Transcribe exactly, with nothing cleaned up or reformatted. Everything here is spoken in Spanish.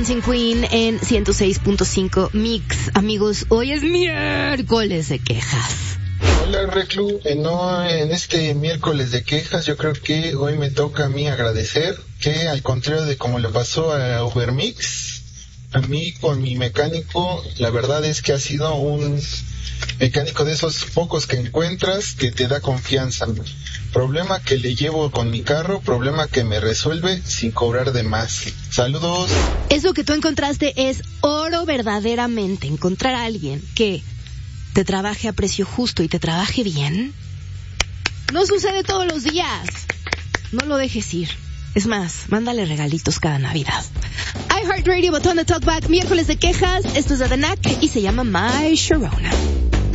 Dancing Queen en ciento seis punto cinco Mix. Amigos, hoy es miércoles de quejas. Hola Reclu, eh, no, en este miércoles de quejas yo creo que hoy me toca a mí agradecer que al contrario de como le pasó a Ubermix, a mí con mi mecánico, la verdad es que ha sido un mecánico de esos pocos que encuentras que te da confianza. Problema que le llevo con mi carro, problema que me resuelve sin cobrar de más. Saludos. Eso que tú encontraste es oro verdaderamente. Encontrar a alguien que te trabaje a precio justo y te trabaje bien no sucede todos los días. No lo dejes ir. Es más, mándale regalitos cada Navidad. iHeartRadio, botón de Talkback, miércoles de quejas. Esto es de The Knack y se llama My Sharona.